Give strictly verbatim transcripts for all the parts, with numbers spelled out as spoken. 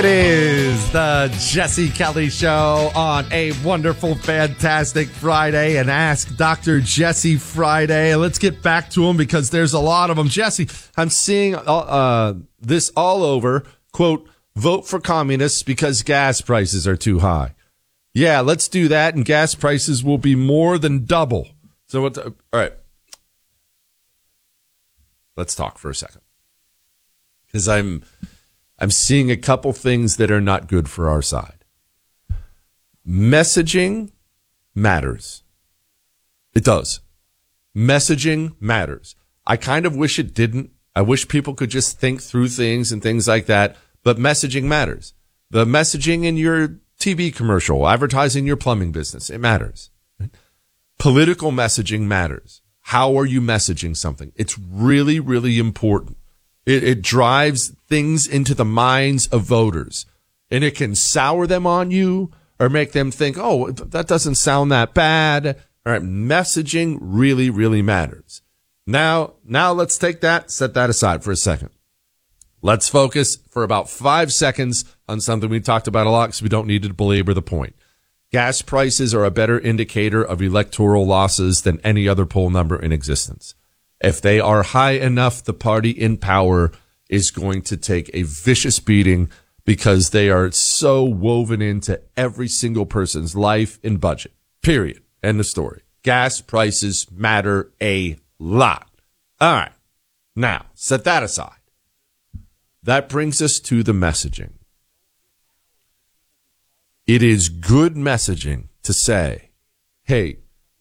It is the Jesse Kelly Show on a wonderful, fantastic Friday, and Ask Doctor Jesse Friday. Let's get back to them because there's a lot of them. Jesse, I'm seeing uh, this all over. Quote, vote for communists because gas prices are too high. Yeah, let's do that, and gas prices will be more than double. So, what? The, all right. Let's talk for a second. Because I'm... I'm seeing a couple things that are not good for our side. Messaging matters. It does. Messaging matters. I kind of wish it didn't. I wish people could just think through things and things like that, but messaging matters. The messaging in your T V commercial, advertising your plumbing business, it matters. Political messaging matters. How are you messaging something? It's really, really important. It, it drives things into the minds of voters, and it can sour them on you or make them think, oh, that doesn't sound that bad. All right. Messaging really, really matters. Now, now let's take that, set that aside for a second. Let's focus for about five seconds on something we talked about a lot because we don't need to belabor the point. Gas prices are a better indicator of electoral losses than any other poll number in existence. If they are high enough, the party in power is going to take a vicious beating because they are so woven into every single person's life and budget. Period. End of story. Gas prices matter a lot. All right. Now, set that aside. That brings us to the messaging. It is good messaging to say, hey,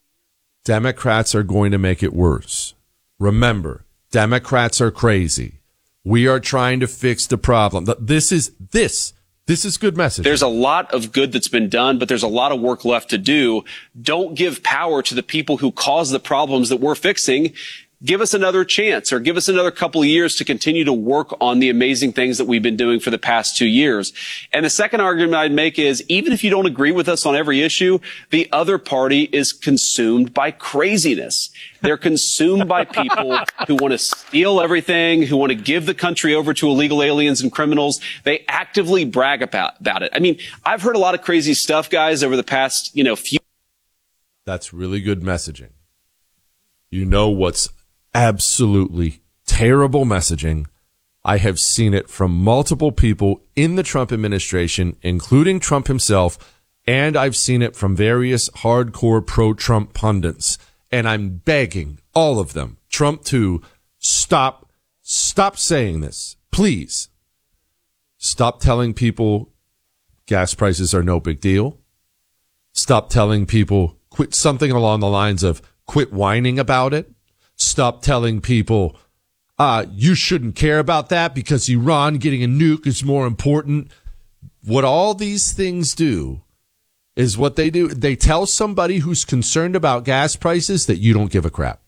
Democrats are going to make it worse. Remember, Democrats are crazy. We are trying to fix the problem. This is this. This is good message. There's a lot of good that's been done, but there's a lot of work left to do. Don't give power to the people who cause the problems that we're fixing. Give us another chance or give us another couple of years to continue to work on the amazing things that we've been doing for the past two years. And the second argument I'd make is even if you don't agree with us on every issue, the other party is consumed by craziness. They're consumed by people who want to steal everything, who want to give the country over to illegal aliens and criminals. They actively brag about, about it. I mean, I've heard a lot of crazy stuff, guys, over the past, you know, few. That's really good messaging. You know what's absolutely terrible messaging? I have seen it from multiple people in the Trump administration, including Trump himself, and I've seen it from various hardcore pro-Trump pundits. And I'm begging all of them, Trump to stop, stop saying this. Please. Stop telling people gas prices are no big deal. Stop telling people quit something along the lines of quit whining about it. Stop telling people, uh, you shouldn't care about that because Iran getting a nuke is more important. What all these things do is what they do. They tell somebody who's concerned about gas prices that you don't give a crap.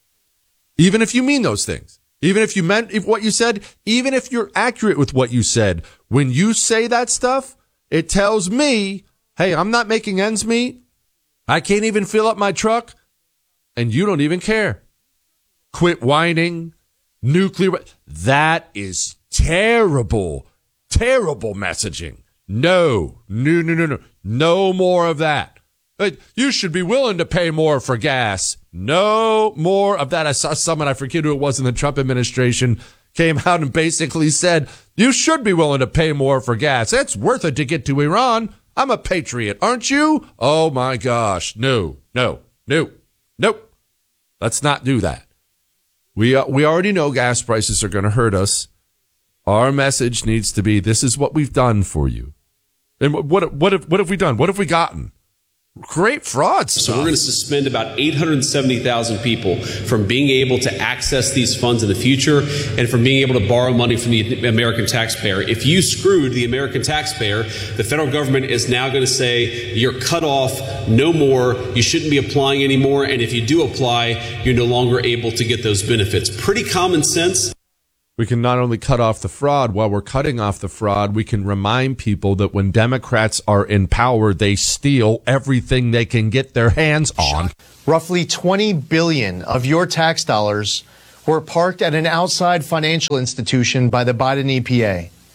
Even if you mean those things. Even if you meant if what you said, even if you're accurate with what you said. When you say that stuff, it tells me, hey, I'm not making ends meet. I can't even fill up my truck. And you don't even care. Quit whining. Nuclear. That is terrible, terrible messaging. No, no, no, no, no. No more of that. You should be willing to pay more for gas. No more of that. I saw someone, I forget who it was in the Trump administration, came out and basically said, you should be willing to pay more for gas. It's worth it to get to Iran. I'm a patriot, aren't you? Oh, my gosh. No, no, no, nope. Let's not do that. We uh, we already know gas prices are going to hurt us. Our message needs to be, this is what we've done for you. And what what have what have we done? What have we gotten? Great fraud stuff. So we're going to suspend about eight hundred seventy thousand people from being able to access these funds in the future and from being able to borrow money from the American taxpayer. If you screwed the American taxpayer, the federal government is now going to say you're cut off, no more, you shouldn't be applying anymore, and if you do apply, you're no longer able to get those benefits. Pretty common sense. We can not only cut off the fraud, while we're cutting off the fraud, we can remind people that when Democrats are in power, they steal everything they can get their hands on. Roughly twenty billion dollars of your tax dollars were parked at an outside financial institution by the Biden E P A.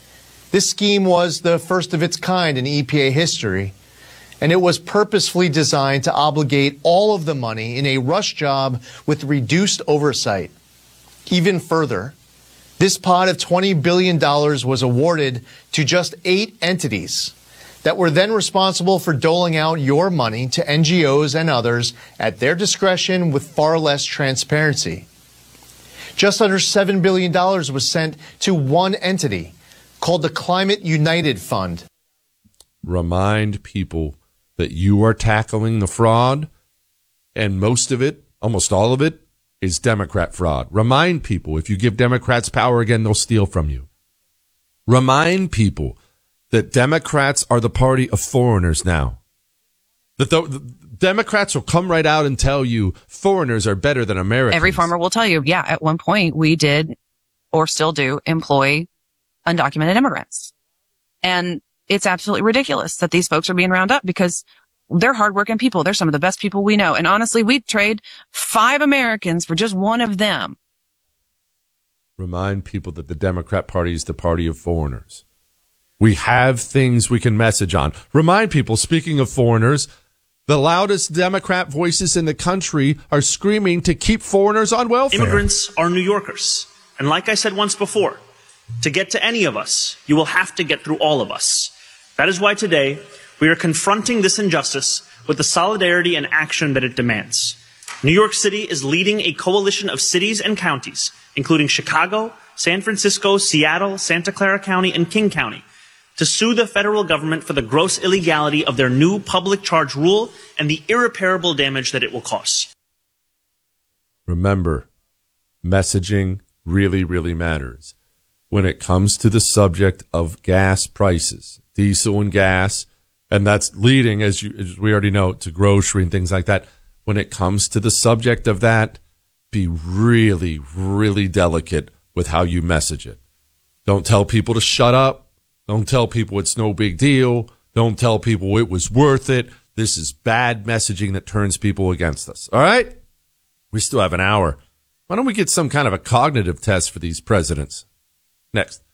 This scheme was the first of its kind in E P A history, and it was purposefully designed to obligate all of the money in a rush job with reduced oversight. Even further, this pot of twenty billion dollars was awarded to just eight entities that were then responsible for doling out your money to N G Os and others at their discretion with far less transparency. Just under seven billion dollars was sent to one entity called the Climate United Fund. Remind people that you are tackling the fraud, and most of it, almost all of it, is Democrat fraud. Remind people, if you give Democrats power again, they'll steal from you. Remind people that Democrats are the party of foreigners now. That the, the Democrats will come right out and tell you foreigners are better than Americans. Every farmer will tell you, yeah, at one point we did, or still do, employ undocumented immigrants. And it's absolutely ridiculous that these folks are being rounded up because they're hardworking people. They're some of the best people we know. And honestly, we'd trade five Americans for just one of them. Remind people that the Democrat Party is the party of foreigners. We have things we can message on. Remind people, speaking of foreigners, the loudest Democrat voices in the country are screaming to keep foreigners on welfare. Immigrants are New Yorkers. And like I said once before, to get to any of us, you will have to get through all of us. That is why today we are confronting this injustice with the solidarity and action that it demands. New York City is leading a coalition of cities and counties, including Chicago, San Francisco, Seattle, Santa Clara County, and King County, to sue the federal government for the gross illegality of their new public charge rule and the irreparable damage that it will cause. Remember, messaging really, really matters. When it comes to the subject of gas prices, diesel and gas, and that's leading, as, you, as we already know, to grocery and things like that. When it comes to the subject of that, be really, really delicate with how you message it. Don't tell people to shut up. Don't tell people it's no big deal. Don't tell people it was worth it. This is bad messaging that turns people against us. All right? We still have an hour. Why don't we get some kind of a cognitive test for these presidents? Next.